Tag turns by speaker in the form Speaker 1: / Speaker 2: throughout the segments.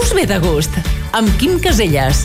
Speaker 1: us ve de gust? Amb Quim Caselles.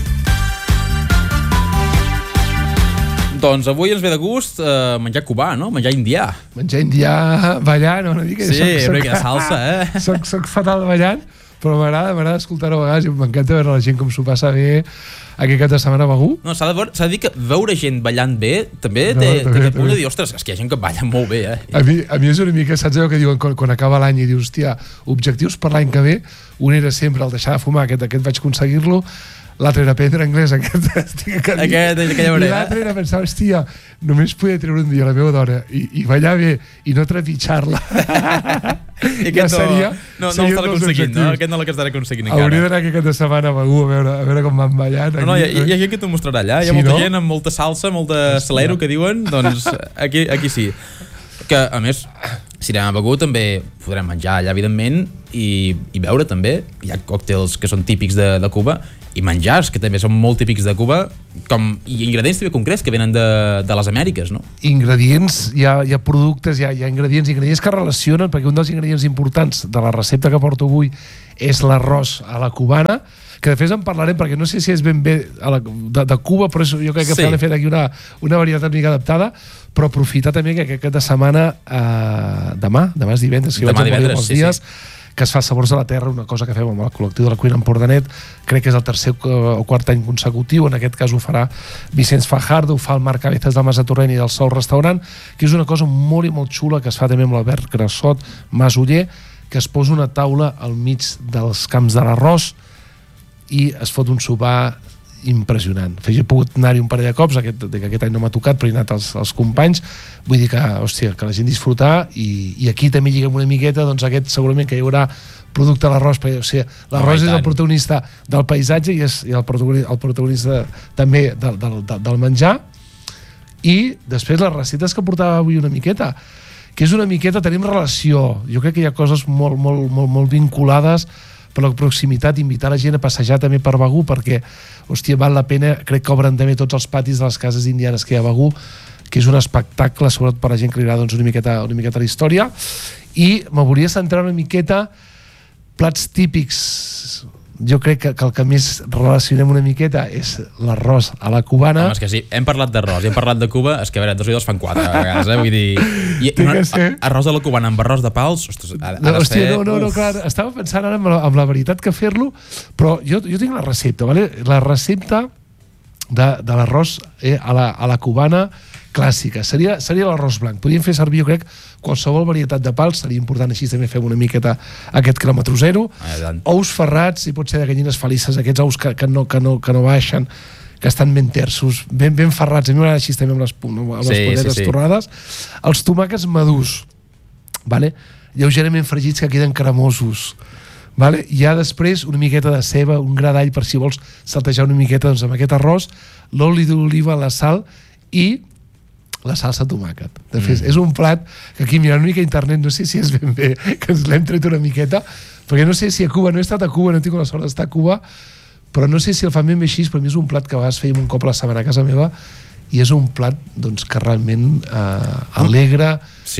Speaker 2: Doncs avui ens ve de gust menjar cubà, no? Menjar indià.
Speaker 3: Menjar indià ballant, una mica.
Speaker 2: Sí, una mica de salsa,
Speaker 3: Soc fatal ballant, però m'agrada escoltar-ho a vegades i m'encanta veure la gent com s'ho passa bé aquest cap de setmana a Begur.
Speaker 2: No, s'ha de dir que veure gent ballant bé també té aquest punt de dir, ostres, és que hi ha gent que balla molt bé,
Speaker 3: A mi és una mica, saps allò que diuen quan acaba l'any i dius, hòstia, objectius per l'any que ve, un era sempre el deixar de fumar, aquest vaig aconseguir-lo, l'altre era aprendre anglès,
Speaker 2: aquella manera.
Speaker 3: I l'altre era pensar, hòstia, només poder treure un dia la meva dona i ballar bé i no trepitjar-la.
Speaker 2: I aquest no l'estan aconseguint, no? Aquest no l'estan aconseguint encara.
Speaker 3: Hauria d'anar aquest cap de setmana a Begur a veure com van ballant.
Speaker 2: No, hi ha gent que t'ho mostrarà allà. Hi ha molta gent amb molta salsa, molta salero, que diuen. Doncs aquí sí. Que, a més, si anem a Begur també podrem menjar allà, evidentment, i beure també. Hi ha còctels que són típics de Cuba i menjars que també són molt típics de Cuba, i ingredients també concrets que venen de les Amèriques, no?
Speaker 3: Ingredients, hi ha productes, hi ha ingredients que relacionen, perquè un dels ingredients importants de la recepta que porto avui és l'arròs a la cubana, que després en parlarem perquè no sé si és ben bé de Cuba, però jo crec que hem fet aquí una varietat una mica adaptada, però aprofitar també que aquest cap de setmana demà és divendres, que
Speaker 2: demà divendres,
Speaker 3: sí. Que es fa Sabors de la Terra, una cosa que fem amb el col·lectiu de la cuina Empordanet, crec que és el tercer o quart any consecutiu, en aquest cas ho farà Vicenç Fajardo, ho fa el Marc Cabezas del Mas de Torrent i del Sol Restaurant, que és una cosa molt i molt xula que es fa també amb l'Albert Grassot, Masoller, que es posa una taula al mig dels camps de l'arròs i es fot un sopar impressionant. He pogut anar-hi un parell de cops, aquest any no m'ha tocat, però he anat als companys, vull dir que, hòstia, que la gent disfrutar, i aquí també lliguem una miqueta, doncs aquest segurament que hi haurà producte a l'arròs, perquè, o sigui, l'arròs és el protagonista del paisatge i el protagonista també del menjar, i després les recetes que portava avui una miqueta, que és una miqueta, tenim relació, jo crec que hi ha coses molt vinculades per la proximitat, invitar la gent a passejar també per Begur, perquè, hòstia, val la pena, crec que obren també tots els patis de les cases indianes que hi ha a Begur, que és un espectacle, sobretot per la gent que li agrada una miqueta la història, i me volia centrar una miqueta plats típics. Jo crec que el que més relacionem una miqueta és l'arròs a la cubana.
Speaker 2: Home, és que sí, hem parlat d'arròs i hem parlat de Cuba, és que a veure, 2 i 2 fan 4 a vegades, vull dir... Arròs a la cubana amb arròs de pals, ostres, ha de ser...
Speaker 3: No, clar, estava pensant ara amb la veritat que fer-lo, però jo tinc la recepta, ¿vale? La recepta de l'arròs a la cubana clàssica, seria l'arròs blanc. Podríem fer servir, jo crec, qualsevol varietat de pals, seria important així també fer una miqueta aquest quilòmetre zero, ous ferrats, i pot ser de gallines felices, aquests ous que no baixen, que estan ben terços, ben ferrats, a mi m'agrada així també amb les puntetes torrades, els tomàquets madurs, lleugerament fregits que queden cremosos, hi ha després una miqueta de ceba, un gra d'all per si vols saltejar una miqueta amb aquest arròs, l'oli d'oliva, la sal i la salsa tomàquet. De fet, és un plat que aquí mirant una mica a internet, no sé si és ben bé, que ens l'hem tret una miqueta, perquè no sé si a Cuba, no he estat a Cuba, no he tingut la sort d'estar a Cuba, però no sé si el fan ben bé així, però a mi és un plat que a vegades fèiem un cop a la setmana a casa meva, i és un plat que realment alegre,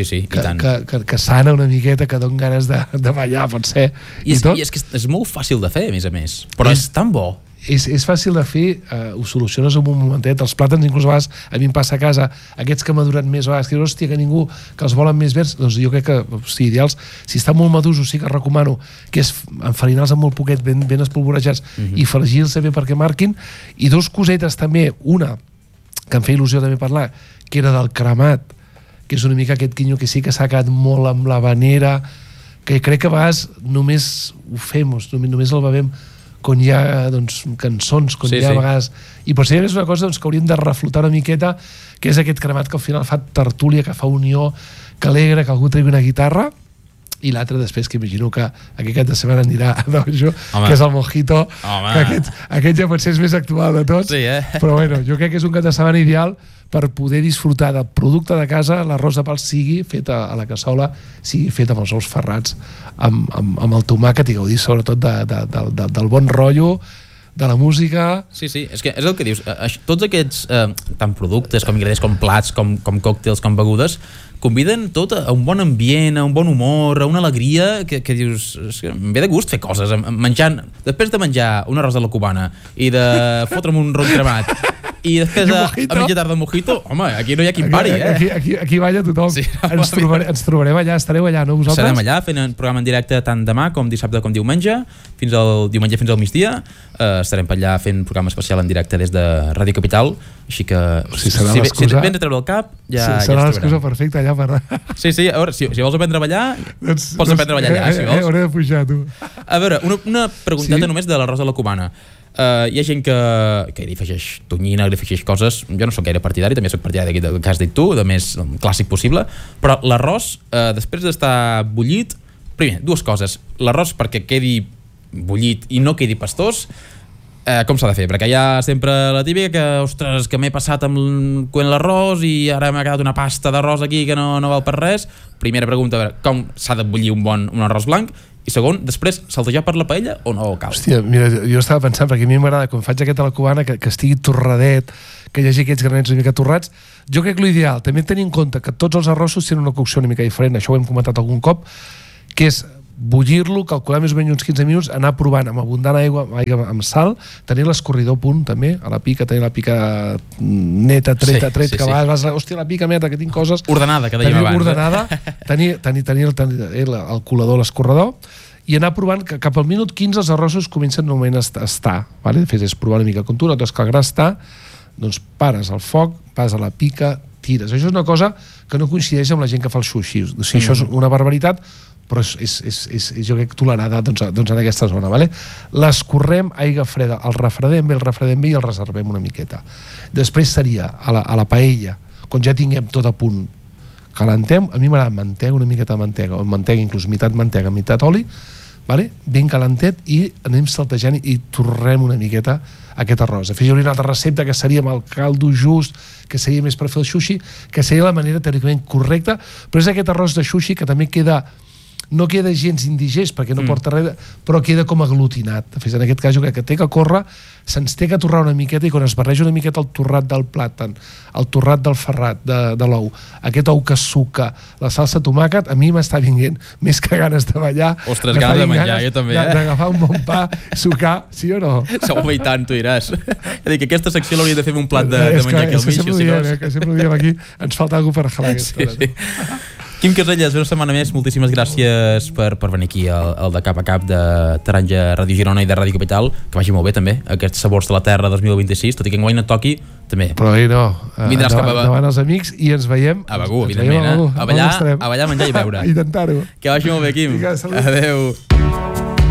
Speaker 3: que sana una miqueta, que dona ganes de ballar, pot ser.
Speaker 2: I és que és molt fàcil de fer, a més, però és tan bo.
Speaker 3: És fàcil de fer, ho soluciones en un momentet. Els plàtans, inclús a vegades, a mi em passa a casa, aquests que maduren més, a vegades que hòstia, que ningú, que els volen més verds, doncs jo crec que, ideals, si estan molt madurs, sí que recomano que és enfarinar-los amb molt poquet, ben espolvorejats, i fregir-los bé perquè marquin. I 2 cosetes també, una que em feia il·lusió també parlar, que era del cremat, que és una mica aquest quinyo que sí que s'ha quedat molt amb l'havanera, que crec que a vegades només ho fem, només el bevem quan hi ha cançons, quan hi ha a vegades... I potser és una cosa que hauríem de reflotar una miqueta, que és aquest cremat que al final fa tertúlia, que fa unió, que alegra, que algú tregui una guitarra, i l'altre després, que imagino que aquest cap de setmana anirà a Dojo, que és el mojito, que aquest ja potser és més actual de tots, però bueno, jo crec que és un cap de setmana ideal per poder disfrutar del producte de casa, l'arròs de pals sigui fet a la cassola, sigui fet amb els ous ferrats, amb el tomàquet, i gaudir sobretot del bon rotllo, de la música...
Speaker 2: Sí, és el que dius. Tots aquests, tant productes com ingredients, com plats, com còctels, com begudes, conviden tot a un bon ambient, a un bon humor, a una alegria que dius, em ve de gust fer coses, després de menjar un arròs de la cubana i de fotre'm un ron cremat i després a mitja tarda un mojito, home, aquí no hi ha qui pari,
Speaker 3: Aquí balla tothom. Sí, ens trobarem allà, estareu allà, no vosaltres?
Speaker 2: Estarem allà fent un programa en directe tant demà com dissabte com diumenge, fins al migdia. Estarem per allà fent un programa especial en directe des de Ràdio Capital, així que si vens a treure el cap ja
Speaker 3: serà l'excusa perfecta allà per...
Speaker 2: Sí, a veure, si vols aprendre a ballar pots aprendre a ballar allà, si vols.
Speaker 3: Hauré de pujar, tu.
Speaker 2: A veure, una pregunteta només de l'arròs de la cubana. Hi ha gent que li afegeix tonyina, li afegeix coses. Jo no soc gaire partidari, també soc partidari del que has dit tu, de més clàssic possible, però l'arròs, després d'estar bullit, primer, dues coses. L'arròs perquè quedi bullit i no quedi pastós, com s'ha de fer? Perquè hi ha sempre la típica que, ostres, que m'he passat amb coent l'arròs i ara m'ha quedat una pasta d'arròs aquí que no val per res. Primera pregunta, a veure, com s'ha de bullir un arròs blanc? I segon, després, saltejar per la paella o no cal?
Speaker 3: Hòstia, mira, jo estava pensant, perquè a mi m'agrada, quan faig aquest a la cubana, que estigui torradet, que hi hagi aquests granets una mica torrats. Jo crec que l'ideal, també tenir en compte que tots els arrossos tenen una cocció una mica diferent, això ho hem comentat algun cop, que és bullir-lo, calcular més o menys uns 15 minuts, anar provant amb abundant aigua amb sal, tenir l'escorridor a punt també, a la pica, tenir la pica neta, treta, que vas, hòstia, la pica neta, que tinc coses...
Speaker 2: Ordenada, que dèiem abans.
Speaker 3: Ordenada, tenir el colador, l'escorredor, i anar provant que cap al minut 15 els arrossos comencen normalment a estar, vale? De fet, és provar una mica com tu, notes que el gra està, doncs pares el foc, vas a la pica, tires. Això és una cosa que no coincideix amb la gent que fa el sushi. O sigui, això és una barbaritat, però és jo crec tolerada doncs en aquesta zona, vale? L'escorrem aigua freda, el refredem bé i el reservem una miqueta. Després seria a la paella, quan ja tinguem tot a punt, calentem, a mi m'agrada mantega, una miqueta de mantega, o mantega, inclús meitat mantega, meitat oli, vale? Ben calentet, i anem saltejant i torrem una miqueta aquest arròs. De fet, hi hauria una altra recepta que seria amb el caldo just, que seria més per fer el sushi, que seria la manera teòricament correcta, però és aquest arròs de sushi que també no queda gens indigest perquè no porta res, però queda com aglutinat. De fet, en aquest cas, que té que córrer, se'ns té que torrar una miqueta, i quan es barreja una miqueta el torrat del plàtan, el torrat del ferrat, de l'ou, aquest ou que suca, la salsa tomàquet, a mi m'està vinguent més que ganes de ballar.
Speaker 2: Ostres, ganes de menjar, jo també.
Speaker 3: D'agafar un bon pa, sucar, sí o no?
Speaker 2: Segur, i tant, tu diràs. És a dir, que aquesta secció l'hauria de fer amb un plat de menjar aquí al mig.
Speaker 3: Que sempre ho diem aquí, ens falta algú per jalar aquesta.
Speaker 2: Sí. Quim Caselles, una setmana més, moltíssimes gràcies per venir aquí al de Cap a Cap de Taronja, Ràdio Girona i de Ràdio Capital, que vagi molt bé també, aquests sabors de la terra 2026, tot i que enguany no et toqui, també.
Speaker 3: Però no,
Speaker 2: vindràs cap a...
Speaker 3: davant els amics i ens veiem...
Speaker 2: A Begur, evidentment, a ballar, menjar i beure.
Speaker 3: A intentar-ho.
Speaker 2: Que vagi molt bé, Quim.
Speaker 3: Vinga, salut.
Speaker 2: Adéu.